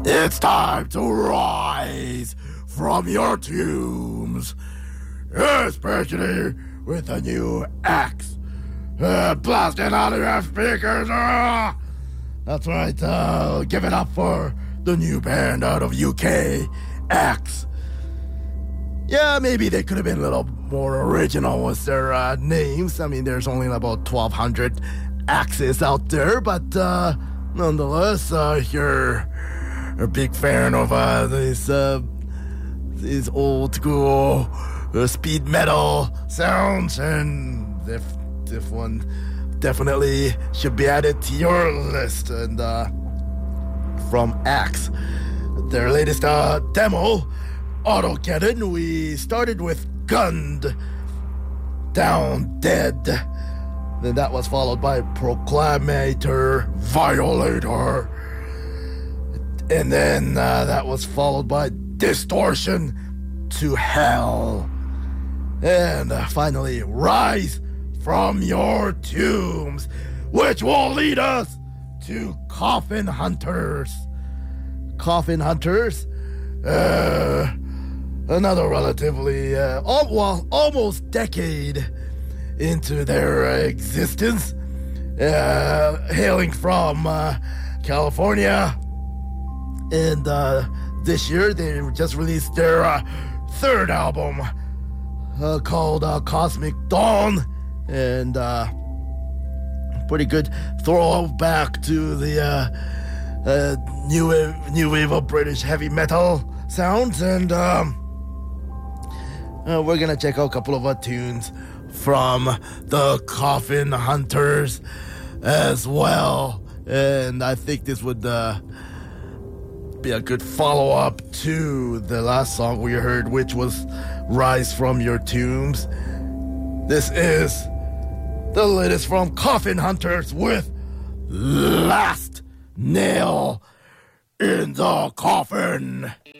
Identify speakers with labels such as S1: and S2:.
S1: It's time to rise from your tombs, especially with a new axe. Blasting out of your speakers. That's right, give it up for the new band out of UK, Axe. Yeah, maybe they could have been a little more original with their names. I mean, there's only about 1,200 axes out there, but nonetheless, you're a big fan of these old school speed metal sounds, and this one definitely should be added to your list. And from Axe, their latest demo, Autogeddon, we started with Gunned Down Dead. Then that was followed by Proclamator Violator. And then that was followed by Distortion to Hell. And finally, Rise from Your Tombs, which will lead us to Coffin Hunters. Coffin Hunters, another relatively, almost decade into their existence, hailing from California. And this year they just released their third album called Cosmic Dawn, and pretty good throwback to the new wave of British heavy metal sounds. And we're gonna check out a couple of tunes from the Coffin Hunters as well, and I think this would be a good follow-up to the last song we heard, which was Rise from Your Tombs. This is the latest from Coffin Hunters with Last Nail in the Coffin.